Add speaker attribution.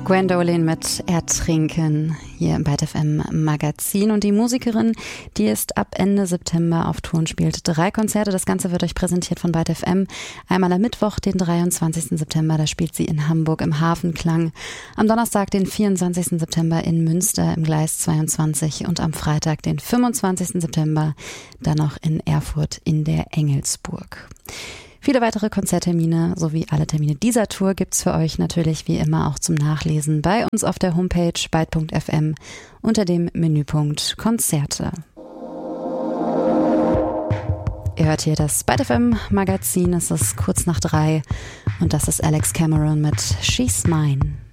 Speaker 1: Gwendolyn mit Ertrinken hier im Byte FM Magazin. Und die Musikerin, die ist ab Ende September auf Tour und spielt 3 Konzerte. Das Ganze wird euch präsentiert von Byte FM. Einmal am Mittwoch, den 23. September, da spielt sie in Hamburg im Hafenklang. Am Donnerstag, den 24. September in Münster im Gleis 22 und am Freitag, den 25. September, dann noch in Erfurt in der Engelsburg. Viele weitere Konzerttermine sowie alle Termine dieser Tour gibt's für euch natürlich wie immer auch zum Nachlesen bei uns auf der Homepage byte.fm unter dem Menüpunkt Konzerte. Ihr hört hier das Byte FM Magazin, es ist kurz nach 3 und das ist Alex Cameron mit She's Mine.